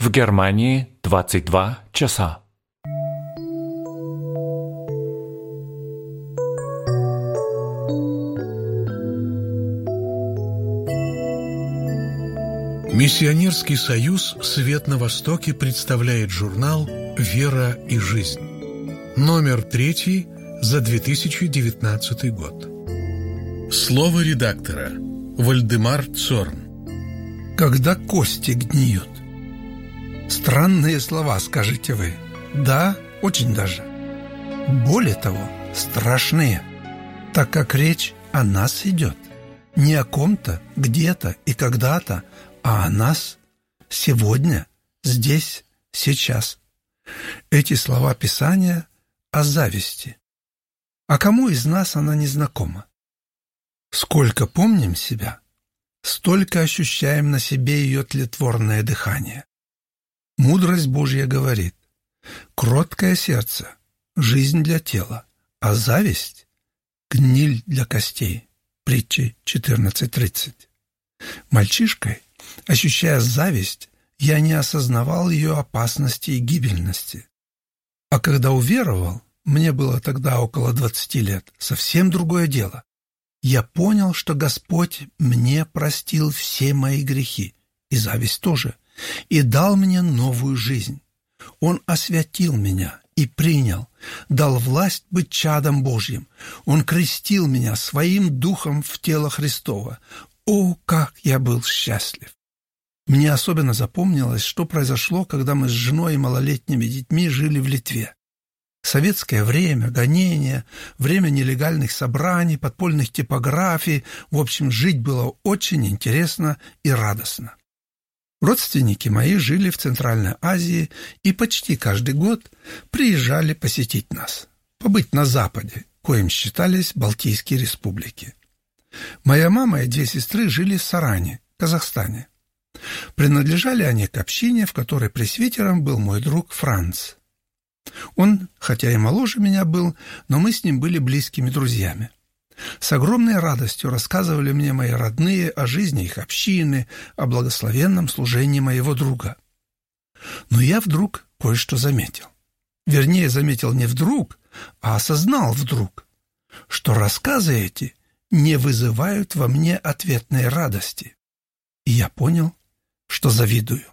В Германии 22 часа. Миссионерский союз «Свет на Востоке» представляет журнал «Вера и жизнь». Номер 3 за 2019 год. Слово редактора. Вальдемар Цорн. Когда кости гниют. Странные слова, скажете вы. Да, очень даже. Более того, страшные, так как речь о нас идет. Не о ком-то, где-то и когда-то, а о нас сегодня, здесь, сейчас. Эти слова Писания о зависти. А кому из нас она не знакома? Сколько помним себя, столько ощущаем на себе ее тлетворное дыхание. Мудрость Божья говорит: кроткое сердце – жизнь для тела, а зависть – гниль для костей. Притчи 14:30. Мальчишкой, ощущая зависть, я не осознавал ее опасности и гибельности. А когда уверовал, мне было тогда около 20 лет, совсем другое дело. Я понял, что Господь мне простил все мои грехи, и зависть тоже, и дал мне новую жизнь. Он освятил меня и принял, дал власть быть чадом Божьим. Он крестил меня своим духом в тело Христово. О, как я был счастлив! Мне особенно запомнилось, что произошло, когда мы с женой и малолетними детьми жили в Литве. Советское время, гонения, время нелегальных собраний, подпольных типографий. В общем, жить было очень интересно и радостно. Родственники мои жили в Центральной Азии и почти каждый год приезжали посетить нас, побыть на Западе, коим считались Балтийские республики. Моя мама и 2 сестры жили в Саране, Казахстане. Принадлежали они к общине, в которой пресвитером был мой друг Франц. Он, хотя и моложе меня был, но мы с ним были близкими друзьями. С огромной радостью рассказывали мне мои родные о жизни их общины, о благословенном служении моего друга. Но я вдруг кое-что заметил. Вернее, заметил не вдруг, а осознал вдруг, что рассказы эти не вызывают во мне ответной радости. И я понял, что завидую.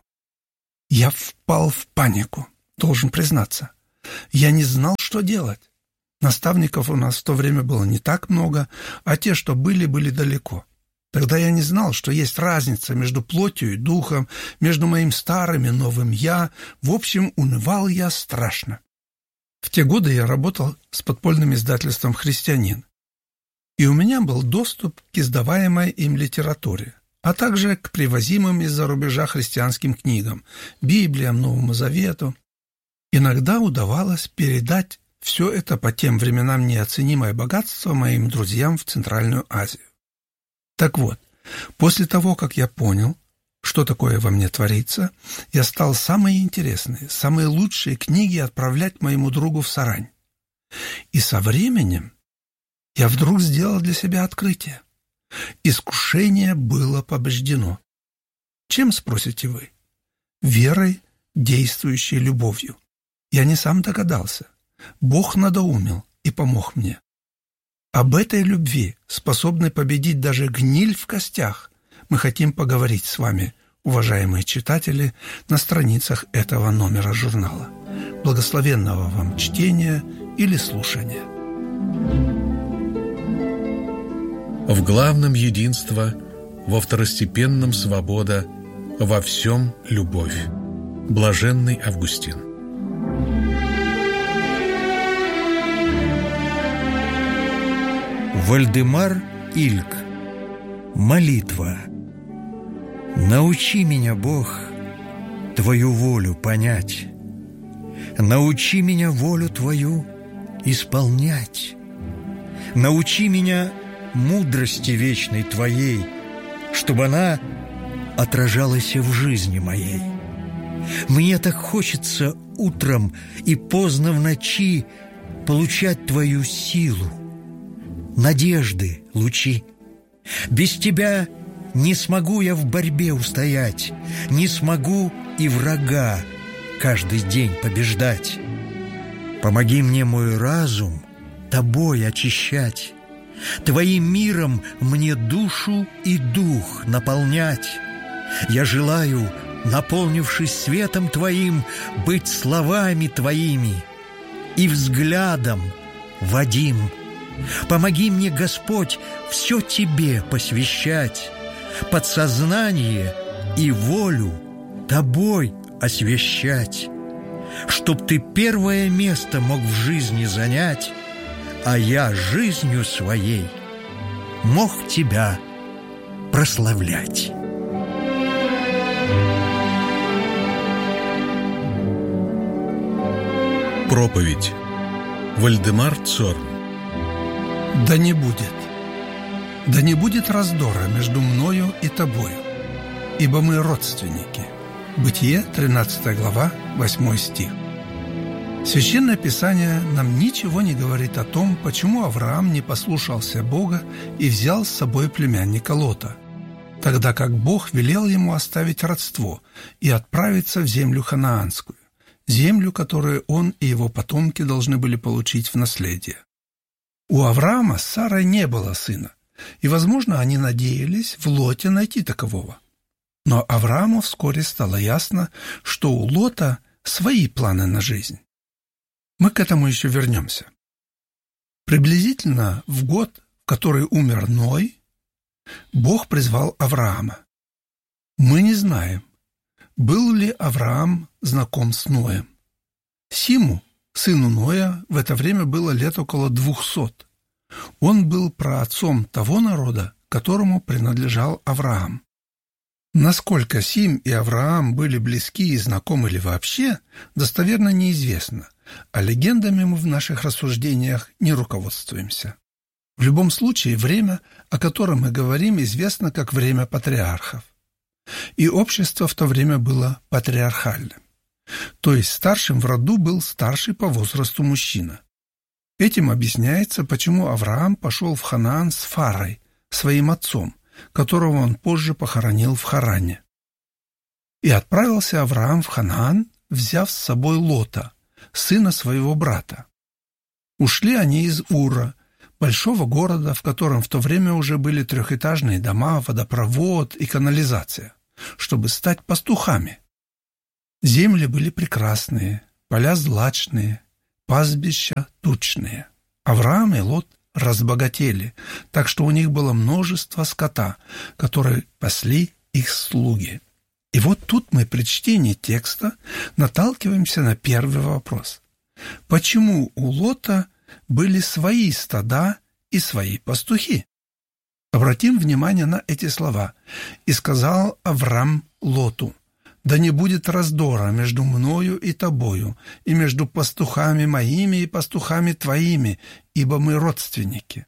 Я впал в панику, должен признаться. Я не знал, что делать. Наставников у нас в то время было не так много, а те, что были, были далеко. Тогда я не знал, что есть разница между плотью и духом, между моим старым и новым «я». В общем, унывал я страшно. В те годы я работал с подпольным издательством «Христианин», и у меня был доступ к издаваемой им литературе, а также к привозимым из-за рубежа христианским книгам, Библиям, Новому Завету. Иногда удавалось передать все это по тем временам неоценимое богатство моим друзьям в Центральную Азию. Так вот, после того, как я понял, что такое во мне творится, я стал самые интересные, самые лучшие книги отправлять моему другу в Сарань. И со временем я вдруг сделал для себя открытие. Искушение было побеждено. Чем, спросите вы? Верой, действующей любовью. Я не сам догадался. Бог надоумил и помог мне. Об этой любви, способной победить даже гниль в костях, мы хотим поговорить с вами, уважаемые читатели, на страницах этого номера журнала. Благословенного вам чтения или слушания. В главном единство, во второстепенном свобода, во всем любовь. Блаженный Августин. Вальдемар Ильк. Молитва. Научи меня, Бог, Твою волю понять. Научи меня волю Твою исполнять. Научи меня мудрости вечной Твоей, чтобы она отражалась в жизни моей. Мне так хочется утром и поздно в ночи получать Твою силу, надежды лучи. Без Тебя Не смогу я в борьбе устоять, не смогу и врага каждый день побеждать. Помоги мне, мой разум, тобой очищать, твоим миром мне душу и дух наполнять. Я желаю, наполнившись светом твоим, быть словами твоими и взглядом водим. Помоги мне, Господь, все тебе посвящать, подсознание и волю тобой освящать, чтоб ты первое место мог в жизни занять, а я жизнью своей мог тебя прославлять. Проповедь. Вальдемар Цорн. Да не будет раздора между мною и тобою, ибо мы родственники. Бытие, 13 глава, 8 стих. Священное Писание нам ничего не говорит о том, почему Авраам не послушался Бога и взял с собой племянника Лота, тогда как Бог велел ему оставить родство и отправиться в землю ханаанскую, землю, которую он и его потомки должны были получить в наследие. У Авраама с Сарой не было сына, и, возможно, они надеялись в Лоте найти такового. Но Аврааму вскоре стало ясно, что у Лота свои планы на жизнь. Мы к этому еще вернемся. Приблизительно в год, в который умер Ной, Бог призвал Авраама. Мы не знаем, был ли Авраам знаком с Ноем. Симу, сыну Ноя, в это время было лет около 200. Он был праотцом того народа, которому принадлежал Авраам. Насколько Сим и Авраам были близки и знакомы ли вообще, достоверно неизвестно, а легендами мы в наших рассуждениях не руководствуемся. В любом случае, время, о котором мы говорим, известно как время патриархов. И общество в то время было патриархальным. То есть старшим в роду был старший по возрасту мужчина. Этим объясняется, почему Авраам пошел в Ханаан с Фарой, своим отцом, которого он позже похоронил в Харане. И отправился Авраам в Ханаан, взяв с собой Лота, сына своего брата. Ушли они из Ура, большого города, в котором в то время уже были трехэтажные дома, водопровод и канализация, чтобы стать пастухами. Земли были прекрасные, поля злачные, пастбища тучные. Авраам и Лот разбогатели, так что у них было множество скота, которые пасли их слуги. И вот тут мы при чтении текста наталкиваемся на первый вопрос. Почему у Лота были свои стада и свои пастухи? Обратим внимание на эти слова. «И сказал Авраам Лоту: да не будет раздора между мною и тобою, и между пастухами моими и пастухами твоими, ибо мы родственники».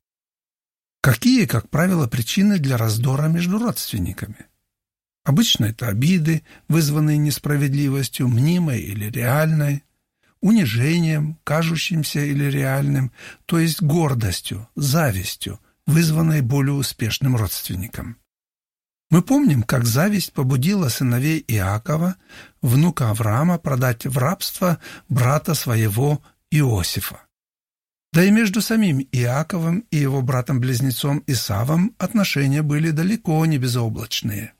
Какие, как правило, причины для раздора между родственниками? Обычно это обиды, вызванные несправедливостью, мнимой или реальной, унижением, кажущимся или реальным, то есть гордостью, завистью, вызванной более успешным родственником. Мы помним, как зависть побудила сыновей Иакова, внука Авраама, продать в рабство брата своего Иосифа. Да и между самим Иаковом и его братом-близнецом Исавом отношения были далеко не безоблачные.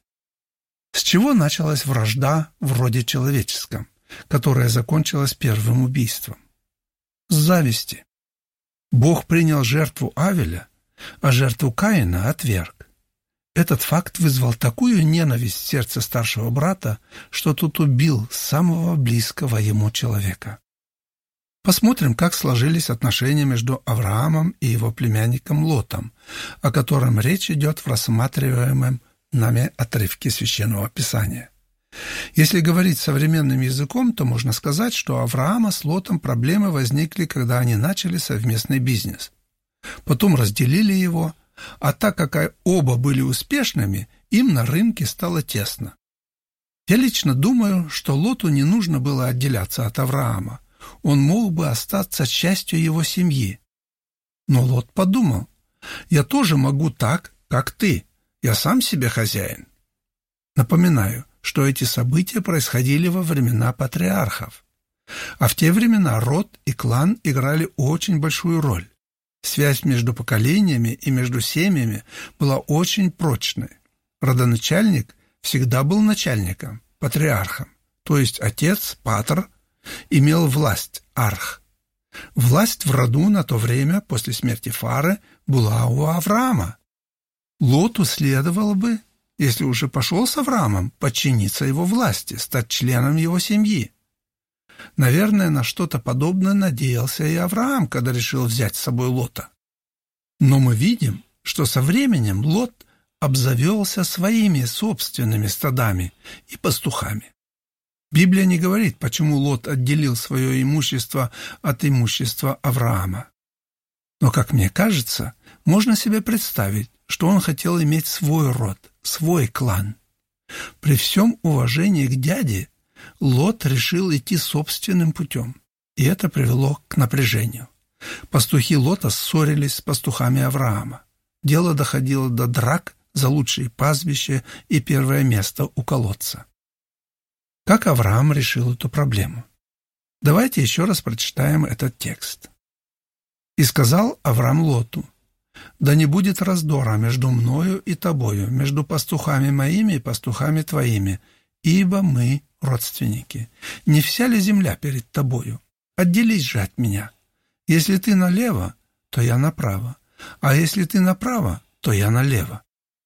С чего началась вражда в роде человеческом, которая закончилась первым убийством? С зависти. Бог принял жертву Авеля, а жертву Каина отверг. Этот факт вызвал такую ненависть в сердце старшего брата, что тот убил самого близкого ему человека. Посмотрим, как сложились отношения между Авраамом и его племянником Лотом, о котором речь идет в рассматриваемом нами отрывке Священного Писания. Если говорить современным языком, то можно сказать, что у Авраама с Лотом проблемы возникли, когда они начали совместный бизнес. Потом разделили его, а так как оба были успешными, им на рынке стало тесно. Я лично думаю, что Лоту не нужно было отделяться от Авраама. Он мог бы остаться частью его семьи. Но Лот подумал: «Я тоже могу так, как ты. Я сам себе хозяин». Напоминаю, что эти события происходили во времена патриархов. А в те времена род и клан играли очень большую роль. Связь между поколениями и между семьями была очень прочной. Родоначальник всегда был начальником, патриархом, то есть отец, патр, имел власть, арх. Власть в роду на то время, после смерти Фары, была у Авраама. Лоту следовало бы, если уже пошел с Авраамом, подчиниться его власти, стать членом его семьи. Наверное, на что-то подобное надеялся и Авраам, когда решил взять с собой Лота. Но мы видим, что со временем Лот обзавелся своими собственными стадами и пастухами. Библия не говорит, почему Лот отделил свое имущество от имущества Авраама. Но, как мне кажется, можно себе представить, что он хотел иметь свой род, свой клан. При всем уважении к дяде, Лот решил идти собственным путем, и это привело к напряжению. Пастухи Лота ссорились с пастухами Авраама. Дело доходило до драк за лучшие пастбища и первое место у колодца. Как Авраам решил эту проблему? Давайте еще раз прочитаем этот текст. «И сказал Авраам Лоту: да не будет раздора между мною и тобою, между пастухами моими и пастухами твоими, ибо мы родственники. Не вся ли земля перед тобою? Отделись же от меня. Если ты налево, то я направо, а если ты направо, то я налево».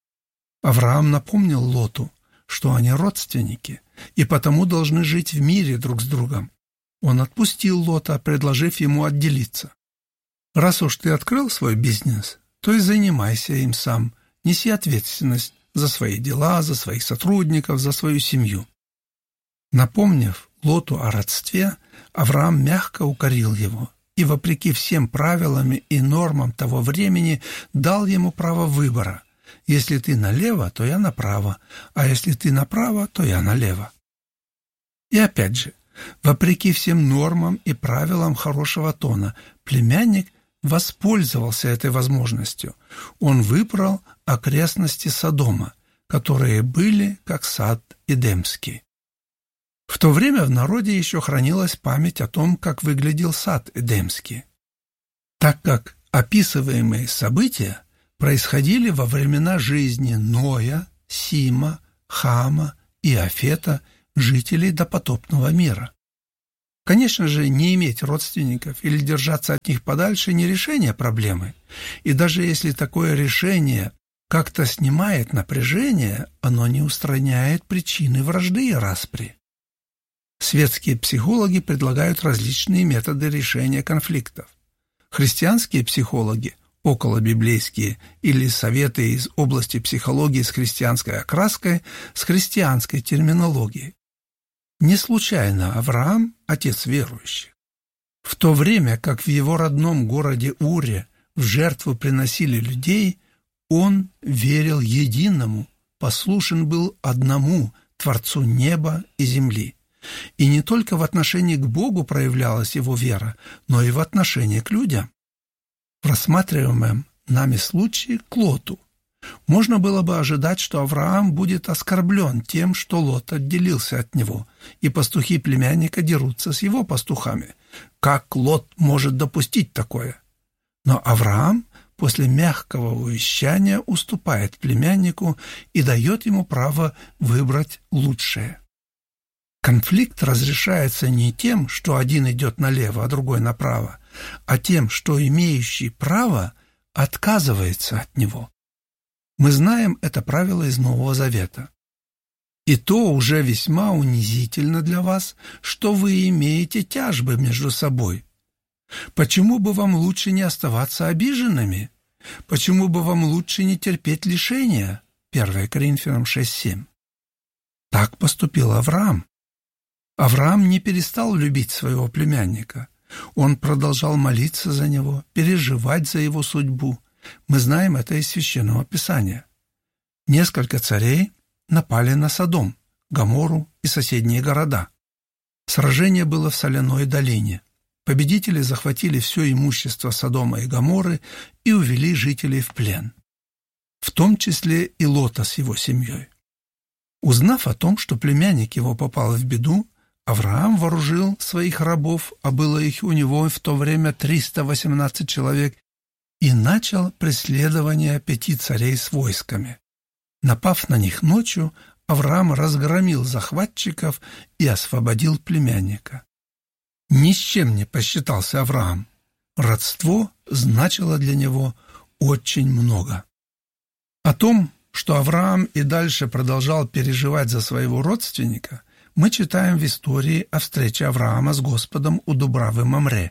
Авраам напомнил Лоту, что они родственники и потому должны жить в мире друг с другом. Он отпустил Лота, предложив ему отделиться. «Раз уж ты открыл свой бизнес, то и занимайся им сам, неси ответственность за свои дела, за своих сотрудников, за свою семью». Напомнив Лоту о родстве, Авраам мягко укорил его и, вопреки всем правилам и нормам того времени, дал ему право выбора. «Если ты налево, то я направо, а если ты направо, то я налево». И опять же, вопреки всем нормам и правилам хорошего тона, племянник воспользовался этой возможностью. Он выбрал окрестности Содома, которые были как сад Эдемский. В то время в народе еще хранилась память о том, как выглядел сад Эдемский. Так как описываемые события происходили во времена жизни Ноя, Сима, Хама и Афета, жителей допотопного мира. Конечно же, не иметь родственников или держаться от них подальше не решение проблемы. И даже если такое решение как-то снимает напряжение, оно не устраняет причины вражды и распри. Светские психологи предлагают различные методы решения конфликтов. Христианские психологи, околобиблейские или советы из области психологии с христианской окраской, с христианской терминологией. Не случайно Авраам – отец верующих. В то время, как в его родном городе Уре в жертву приносили людей, он верил единому, послушен был одному Творцу неба и земли. И не только в отношении к Богу проявлялась его вера, но и в отношении к людям. В рассматриваемом нами случае к Лоту можно было бы ожидать, что Авраам будет оскорблен тем, что Лот отделился от него, и пастухи племянника дерутся с его пастухами. Как Лот может допустить такое? Но Авраам после мягкого увещания уступает племяннику и дает ему право выбрать лучшее. Конфликт разрешается не тем, что один идет налево, а другой направо, а тем, что имеющий право отказывается от него. Мы знаем это правило из Нового Завета. «И то уже весьма унизительно для вас, что вы имеете тяжбы между собой. Почему бы вам лучше не оставаться обиженными? Почему бы вам лучше не терпеть лишения?» 1 Коринфянам 6:7. Так поступил Авраам. Авраам не перестал любить своего племянника. Он продолжал молиться за него, переживать за его судьбу. Мы знаем это из Священного Писания. Несколько царей напали на Содом, Гоморру и соседние города. Сражение было в соляной долине. Победители захватили все имущество Содома и Гоморры и увели жителей в плен. в том числе и Лота с его семьей. Узнав о том, что племянник его попал в беду, Авраам вооружил своих рабов, а было их у него в то время 318 человек, и начал преследование 5 царей с войсками. Напав на них ночью, Авраам разгромил захватчиков и освободил племянника. Ни с чем не посчитался Авраам. Родство значило для него очень много. О том, что Авраам и дальше продолжал переживать за своего родственника, мы читаем в истории о встрече Авраама с Господом у Дубравы Мамре.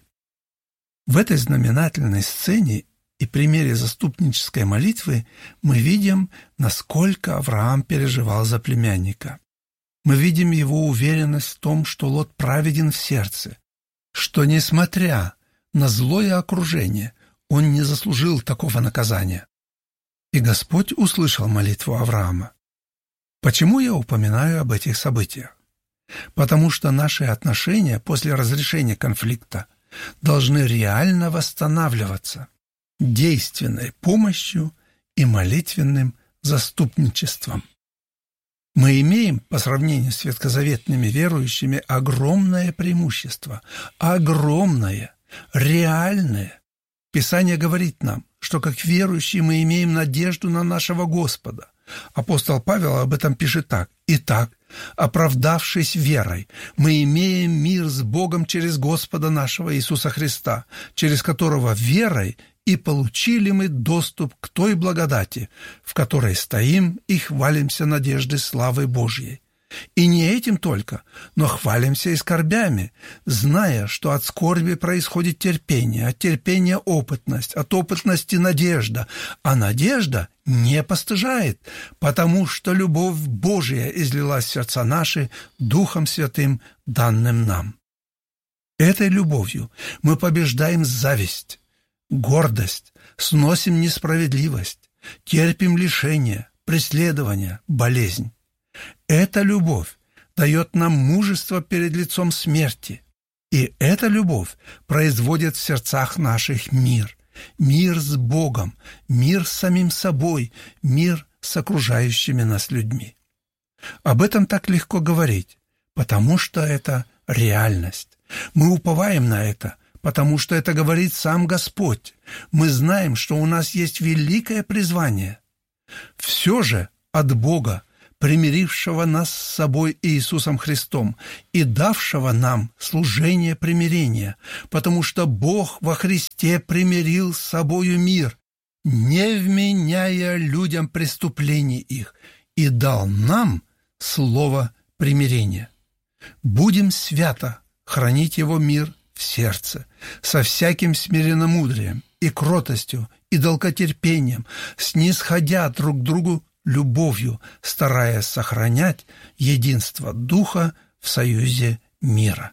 В этой знаменательной сцене и примере заступнической молитвы мы видим, насколько Авраам переживал за племянника. Мы видим его уверенность в том, что Лот праведен в сердце, что, несмотря на злое окружение, он не заслужил такого наказания. И Господь услышал молитву Авраама. Почему я упоминаю об этих событиях? Потому что наши отношения после разрешения конфликта должны реально восстанавливаться действенной помощью и молитвенным заступничеством. Мы имеем, по сравнению с ветхозаветными верующими, огромное преимущество, огромное, реальное. Писание говорит нам, что как верующие мы имеем надежду на нашего Господа. Апостол Павел об этом пишет так: «Итак, оправдавшись верой, мы имеем мир с Богом через Господа нашего Иисуса Христа, через которого верой и получили мы доступ к той благодати, в которой стоим и хвалимся надеждой славы Божьей. И не этим только, но хвалимся и скорбями, зная, что от скорби происходит терпение, от терпения опытность, от опытности надежда, а надежда не постыжает, потому что любовь Божия излилась в сердца наши Духом Святым, данным нам. Этой любовью мы побеждаем зависть, гордость, сносим несправедливость, терпим лишения, преследования, болезнь. Эта любовь дает нам мужество перед лицом смерти, и эта любовь производит в сердцах наших мир. Мир с Богом, мир с самим собой, мир с окружающими нас людьми. Об этом так легко говорить, потому что это реальность. Мы уповаем на это, потому что это говорит сам Господь. Мы знаем, что у нас есть великое призвание. Все же от Бога, примирившего нас с собой Иисусом Христом и давшего нам служение примирения, потому что Бог во Христе примирил с собою мир, не вменяя людям преступлений их, и дал нам слово примирения. Будем свято хранить его мир в сердце, со всяким смиренномудрием и кротостью и долготерпением, снисходя друг к другу любовью, стараясь сохранять единство Духа в союзе мира.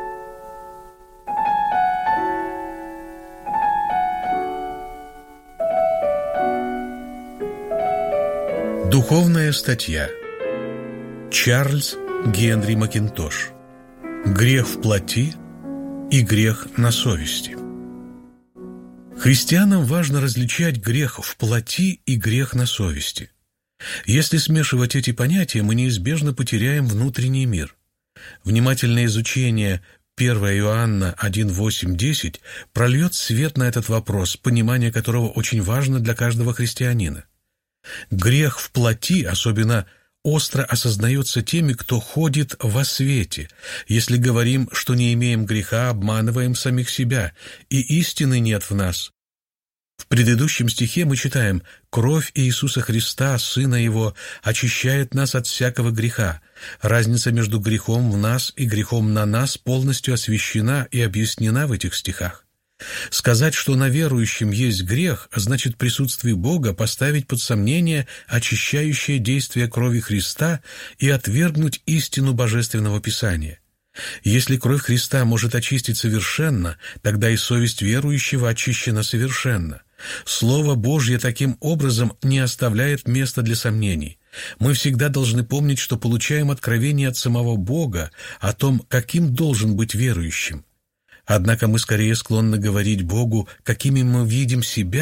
Духовная статья. Чарльз Генри Макинтош. Грех в плоти и грех на совести. Христианам важно различать грех в плоти и грех на совести. Если смешивать эти понятия, мы неизбежно потеряем внутренний мир. Внимательное изучение 1 Иоанна 1:8-10 прольет свет на этот вопрос, понимание которого очень важно для каждого христианина. Грех в плоти особенно остро осознается теми, кто ходит во свете. Если говорим, что не имеем греха, обманываем самих себя, и истины нет в нас. В предыдущем стихе мы читаем: «Кровь Иисуса Христа, Сына Его, очищает нас от всякого греха». Разница между грехом в нас и грехом на нас полностью освящена и объяснена в этих стихах. Сказать, что на верующем есть грех, значит в присутствии Бога поставить под сомнение очищающее действие крови Христа и отвергнуть истину Божественного Писания. Если кровь Христа может очистить совершенно, тогда и совесть верующего очищена совершенно. Слово Божье таким образом не оставляет места для сомнений. Мы всегда должны помнить, что получаем откровение от самого Бога о том, каким должен быть верующим. Однако мы скорее склонны говорить Богу, какими мы видим себя,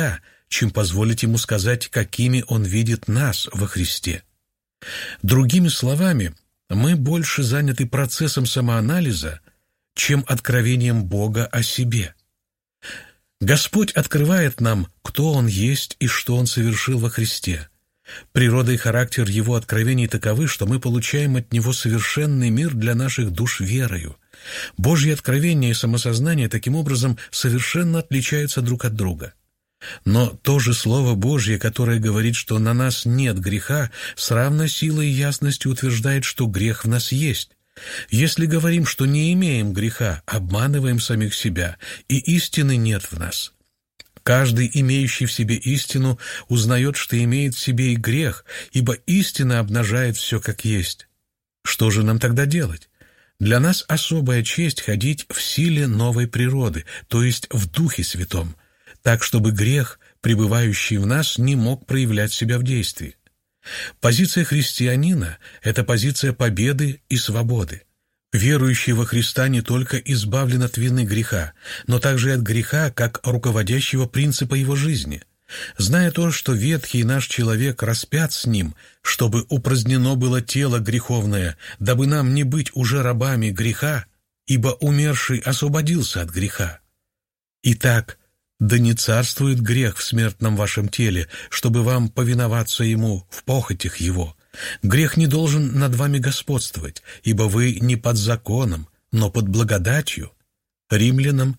чем позволить ему сказать, какими он видит нас во Христе. Другими словами, мы больше заняты процессом самоанализа, чем откровением Бога о себе. Господь открывает нам, кто Он есть и что Он совершил во Христе. Природа и характер Его откровений таковы, что мы получаем от Него совершенный мир для наших душ верою. Божьи откровения и самосознание таким образом совершенно отличаются друг от друга. Но то же Слово Божье, которое говорит, что на нас нет греха, с равной силой и ясностью утверждает, что грех в нас есть. Если говорим, что не имеем греха, обманываем самих себя, и истины нет в нас. Каждый, имеющий в себе истину, узнает, что имеет в себе и грех, ибо истина обнажает все как есть. Что же нам тогда делать? Для нас особая честь ходить в силе новой природы, то есть в Духе Святом, так, чтобы грех, пребывающий в нас, не мог проявлять себя в действии. Позиция христианина – это позиция победы и свободы. Верующий во Христа не только избавлен от вины греха, но также и от греха как руководящего принципа его жизни. Зная то, что ветхий наш человек распят с ним, чтобы упразднено было тело греховное, дабы нам не быть уже рабами греха, ибо умерший освободился от греха. Итак, да не царствует грех в смертном вашем теле, чтобы вам повиноваться ему в похотях его. Грех не должен над вами господствовать, ибо вы не под законом, но под благодатью. Римлянам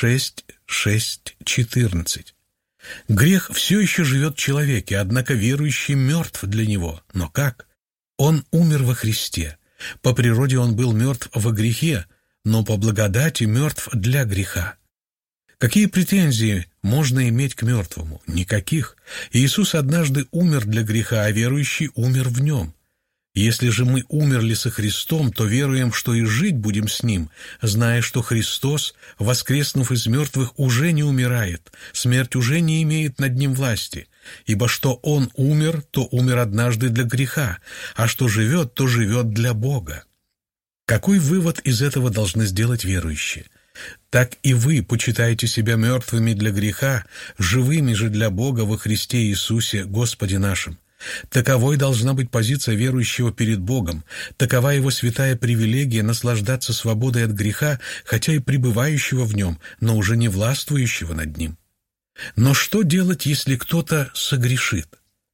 6:14. Грех все еще живет в человеке, однако верующий мертв для него. Но как? Он умер во Христе. По природе он был мертв во грехе, но по благодати мертв для греха. Какие претензии можно иметь к мертвому? Никаких. Иисус однажды умер для греха, а верующий умер в нем. Если же мы умерли со Христом, то веруем, что и жить будем с Ним, зная, что Христос, воскреснув из мертвых, уже не умирает, смерть уже не имеет над Ним власти, ибо что Он умер, то умер однажды для греха, а что живет, то живет для Бога. Какой вывод из этого должны сделать верующие? Так и вы почитаете себя мертвыми для греха, живыми же для Бога во Христе Иисусе, Господе нашим. Таковой должна быть позиция верующего перед Богом, такова его святая привилегия наслаждаться свободой от греха, хотя и пребывающего в нем, но уже не властвующего над ним. Но что делать, если кто-то согрешит?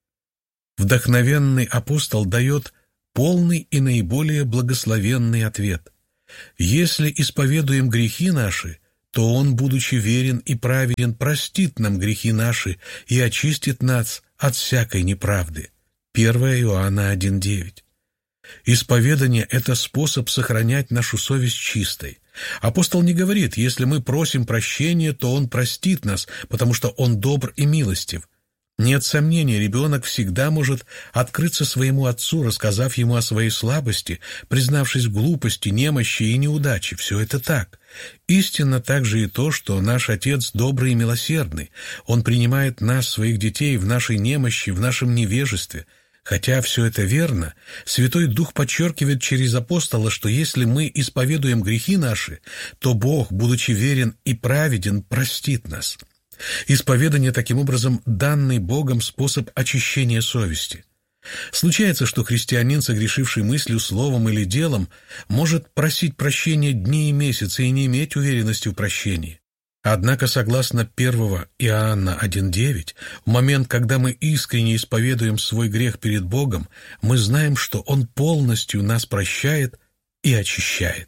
Вдохновенный апостол дает полный и наиболее благословенный ответ. Если исповедуем грехи наши, то Он, будучи верен и праведен, простит нам грехи наши и очистит нас от всякой неправды. 1 Иоанна 1:9. Исповедание – это способ сохранять нашу совесть чистой. Апостол не говорит, если мы просим прощения, то Он простит нас, потому что Он добр и милостив. Нет сомнения, ребенок всегда может открыться своему отцу, рассказав ему о своей слабости, признавшись в глупости, немощи и неудаче. Все это так. Истинно также и то, что наш Отец добрый и милосердный. Он принимает нас, своих детей, в нашей немощи, в нашем невежестве. Хотя все это верно, Святой Дух подчеркивает через апостола, что если мы исповедуем грехи наши, то Бог, будучи верен и праведен, простит нас. Исповедание, таким образом, данный Богом способ очищения совести. Случается, что христианин, согрешивший мыслью, словом или делом, может просить прощения дни и месяцы и не иметь уверенности в прощении. Однако, согласно 1 Иоанна 1:9, в момент, когда мы искренне исповедуем свой грех перед Богом, мы знаем, что Он полностью нас прощает и очищает.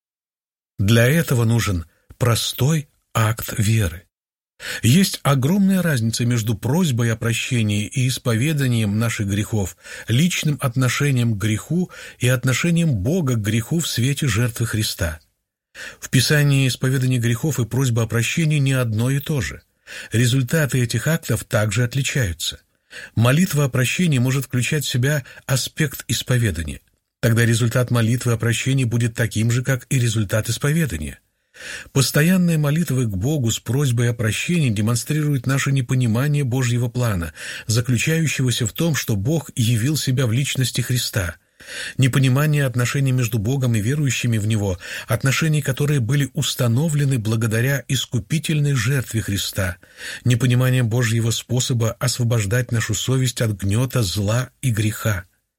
Для этого нужен простой акт веры. Есть огромная разница между просьбой о прощении и исповеданием наших грехов, личным отношением к греху и отношением Бога к греху в свете жертвы Христа. В Писании исповедание грехов и просьба о прощении не одно и то же. Результаты этих актов также отличаются. Молитва о прощении может включать в себя аспект исповедания. Тогда результат молитвы о прощении будет таким же, как и результат исповедания. Постоянные молитвы к Богу с просьбой о прощении демонстрируют наше непонимание Божьего плана, заключающегося в том, что Бог явил себя в личности Христа. непонимание отношений между Богом и верующими в Него, отношений, которые были установлены благодаря искупительной жертве Христа, непонимание Божьего способа освобождать нашу совесть от гнета зла и греха.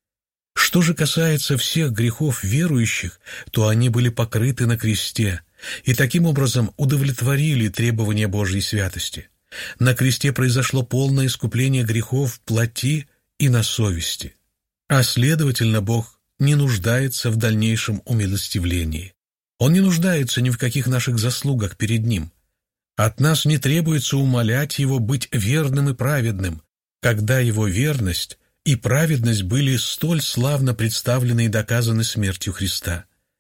Что же касается всех грехов верующих, то они были покрыты на кресте и таким образом удовлетворили требования Божьей святости. На кресте произошло полное искупление грехов в плоти и на совести. А следовательно, Бог не нуждается в дальнейшем умилостивлении. Он не нуждается ни в каких наших заслугах перед Ним. От нас не требуется умолять Его быть верным и праведным, когда Его верность и праведность были столь славно представлены и доказаны смертью Христа.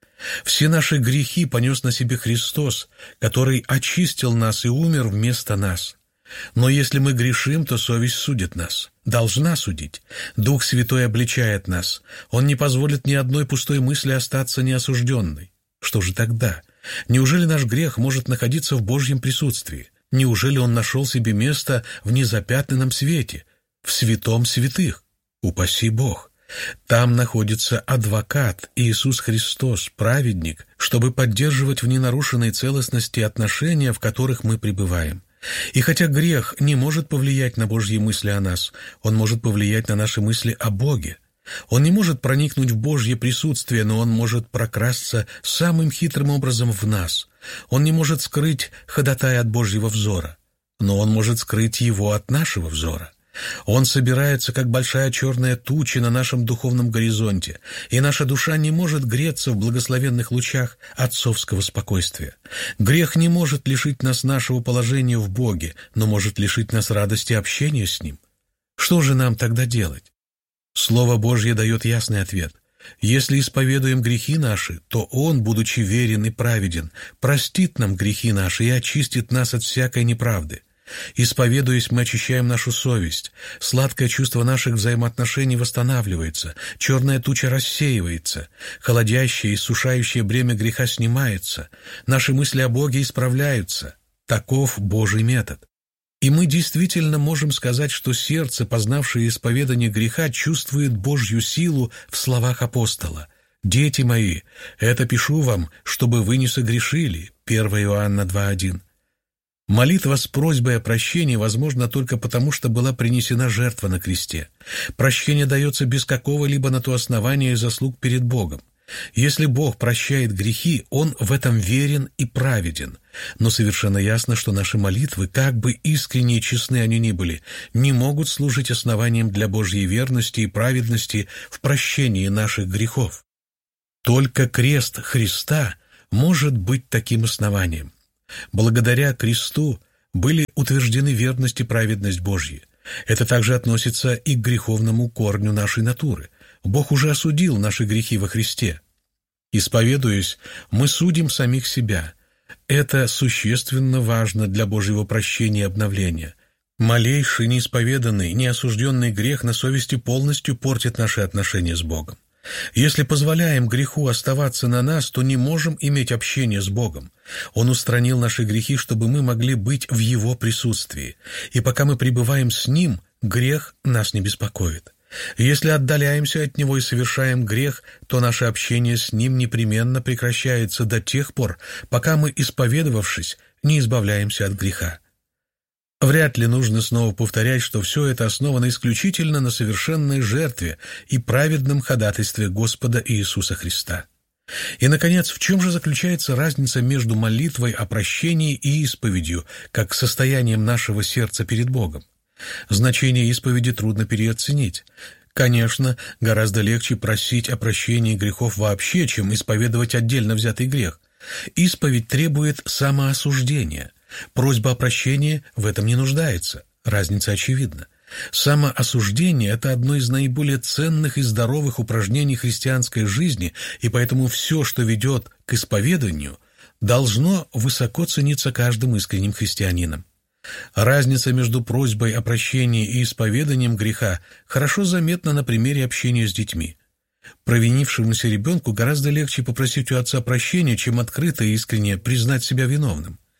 Все наши грехи понес на себе Христос, который очистил нас и умер вместо нас. Но если мы грешим, то совесть судит нас, должна судить. Дух Святой обличает нас. Он не позволит ни одной пустой мысли остаться неосужденной. Что же тогда? Неужели наш грех может находиться в Божьем присутствии? Неужели он нашел себе место в незапятнанном свете, в святом святых? Упаси Бог! Там находится адвокат Иисус Христос, праведник, чтобы поддерживать в ненарушенной целостности отношения, в которых мы пребываем. И хотя грех не может повлиять на Божьи мысли о нас, он может повлиять на наши мысли о Боге. Он не может проникнуть в Божье присутствие, но он может прокрасться самым хитрым образом в нас. Он не может скрыть ходатая от Божьего взора, но он может скрыть его от нашего взора. Он собирается, как большая черная туча на нашем духовном горизонте, и наша душа не может греться в благословенных лучах отцовского спокойствия. Грех не может лишить нас нашего положения в Боге, но может лишить нас радости общения с Ним. Что же нам тогда делать? Слово Божье дает ясный ответ. Если исповедуем грехи наши, то Он, будучи верен и праведен, простит нам грехи наши и очистит нас от всякой неправды. Исповедуясь, мы очищаем нашу совесть, сладкое чувство наших взаимоотношений восстанавливается, черная туча рассеивается, холодящее и сушающее бремя греха снимается, наши мысли о Боге исправляются. Таков Божий метод. И мы действительно можем сказать, что сердце, познавшее исповедание греха, чувствует Божью силу в словах апостола. «Дети мои, это пишу вам, чтобы вы не согрешили». 1 Иоанна 2:1. Молитва с просьбой о прощении возможна только потому, что была принесена жертва на кресте. Прощение дается без какого-либо на то основания и заслуг перед Богом. Если Бог прощает грехи, Он в этом верен и праведен. Но совершенно ясно, что наши молитвы, как бы искренне и честны они ни были, не могут служить основанием для Божьей верности и праведности в прощении наших грехов. Только крест Христа может быть таким основанием. Благодаря кресту были утверждены верность и праведность Божьи. Это также относится и к греховному корню нашей натуры. Бог уже осудил наши грехи во Христе. Исповедуясь, мы судим самих себя. Это существенно важно для Божьего прощения и обновления. Малейший неисповеданный, неосужденный грех на совести полностью портит наши отношения с Богом. Если позволяем греху оставаться на нас, то не можем иметь общение с Богом. Он устранил наши грехи, чтобы мы могли быть в Его присутствии. И пока мы пребываем с Ним, грех нас не беспокоит. Если отдаляемся от Него и совершаем грех, то наше общение с Ним непременно прекращается до тех пор, пока мы, исповедовавшись, не избавляемся от греха. Вряд ли нужно снова повторять, что все это основано исключительно на совершенной жертве и праведном ходатайстве Господа Иисуса Христа. И, наконец, в чем же заключается разница между молитвой о прощении и исповедью, как состоянием нашего сердца перед Богом? Значение исповеди трудно переоценить. Конечно, гораздо легче просить о прощении грехов вообще, чем исповедовать отдельно взятый грех. Исповедь требует самоосуждения. Просьба о прощении в этом не нуждается. Разница очевидна. Самоосуждение – это одно из наиболее ценных и здоровых упражнений христианской жизни, и поэтому все, что ведет к исповеданию, должно высоко цениться каждым искренним христианином. Разница между просьбой о прощении и исповеданием греха хорошо заметна на примере общения с детьми. Провинившемуся ребенку гораздо легче попросить у отца прощения, чем открыто и искренне признать себя виновным.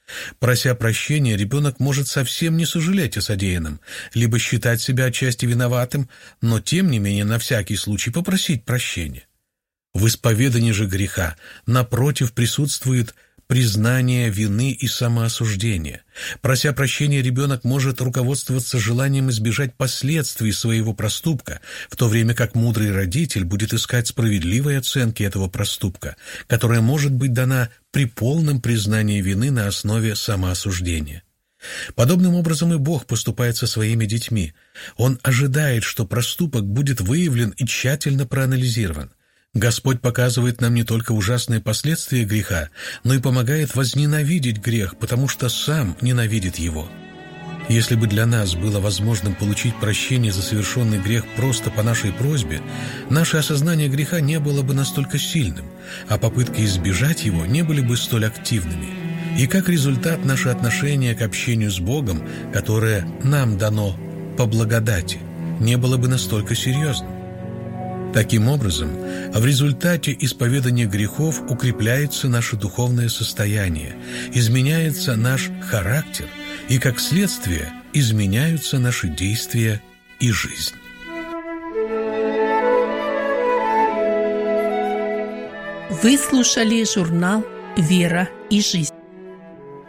Прося прощения, ребенок может совсем не сожалеть о содеянном, либо считать себя отчасти виноватым, но тем не менее на всякий случай попросить прощения. В исповедании же греха, напротив, присутствует признание вины и самоосуждение. Прося прощения, ребенок может руководствоваться желанием избежать последствий своего проступка, в то время как мудрый родитель будет искать справедливой оценки этого проступка, которая может быть дана при полном признании вины на основе самоосуждения. Подобным образом и Бог поступает со своими детьми. Он ожидает, что проступок будет выявлен и тщательно проанализирован. Господь показывает нам не только ужасные последствия греха, но и помогает возненавидеть грех, потому что сам ненавидит его. Если бы для нас было возможным получить прощение за совершенный грех просто по нашей просьбе, наше осознание греха не было бы настолько сильным, а попытки избежать его не были бы столь активными. И как результат, наше отношение к общению с Богом, которое нам дано по благодати, не было бы настолько серьезным. Таким образом, в результате исповедания грехов укрепляется наше духовное состояние, изменяется наш характер, и, как следствие, изменяются наши действия и жизнь. Вы слушали журнал «Вера и жизнь».